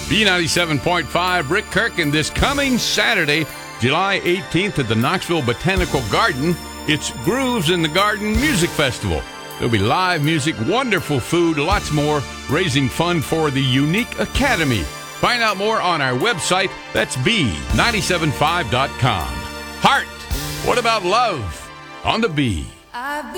B97.5, Rick Kirk, and this coming Saturday, July 18th at the Knoxville Botanical Garden, it's Grooves in the Garden Music Festival. There'll be live music, wonderful food, lots more, raising fund for the Unique Academy. Find out more on our website. That's B975.com. Heart, what about love? On the B.